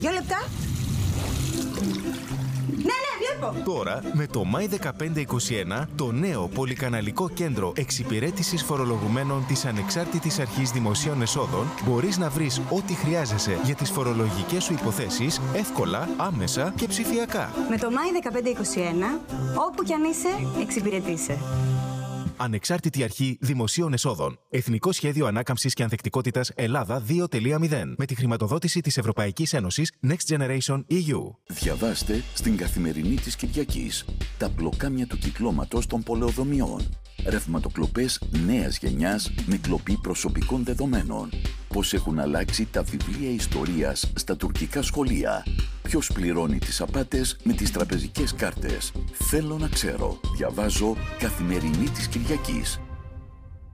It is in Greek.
2 λεπτά. Ναι, βλέπω. Τώρα, με το My 1521, το νέο πολυκαναλικό κέντρο εξυπηρέτησης φορολογουμένων της Ανεξάρτητης Αρχής Δημοσίων Εσόδων, μπορείς να βρεις ό,τι χρειάζεσαι για τις φορολογικές σου υποθέσεις εύκολα, άμεσα και ψηφιακά. Με το My 1521, όπου κι αν είσαι, εξυπηρετείσαι. Ανεξάρτητη Αρχή Δημοσίων Εσόδων. Εθνικό Σχέδιο Ανάκαμψης και Ανθεκτικότητας Ελλάδα 2.0. Με τη χρηματοδότηση της Ευρωπαϊκής Ένωσης Next Generation EU. Διαβάστε στην Καθημερινή της Κυριακής τα πλοκάμια του κυκλώματος των πολεοδομιών. Ρευματοκλοπές νέας γενιάς με κλοπή προσωπικών δεδομένων. Πώς έχουν αλλάξει τα βιβλία ιστορίας στα τουρκικά σχολεία. Ποιος πληρώνει τις απάτες με τις τραπεζικές κάρτες. Θέλω να ξέρω. Διαβάζω Καθημερινή της Κυριακής.